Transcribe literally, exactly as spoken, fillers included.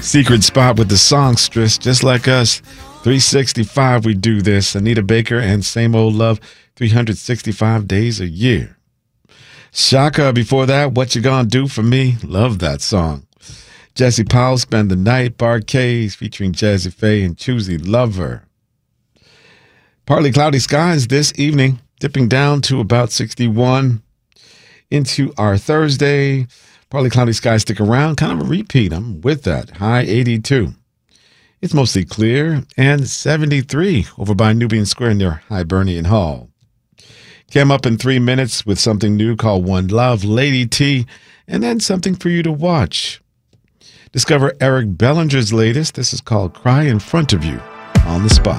Secret spot with the songstress, just like us. three sixty-five, we do this. Anita Baker and Same Old Love, three hundred sixty-five days a year. Shaka, before that, What You Gonna Do For Me? Love that song. Jesse Powell, Spend the Night. Bar-Kays featuring Jazzy Faye and Choosy Lover. Partly cloudy skies this evening, dipping down to about sixty-one. Into our Thursday, partly cloudy skies stick around, kind of a repeat. I'm with that. High eighty-two. It's mostly clear, and seventy-three over by Nubian Square near Hibernian Hall. Came up in three minutes with something new called One Love, Lady T, and then something for you to watch. Discover Eric Bellinger's latest. This is called Cry in Front of You on the Spot.